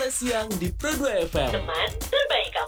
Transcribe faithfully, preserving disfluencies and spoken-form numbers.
Siang di Pro dua F M. Teman terbaik kamu.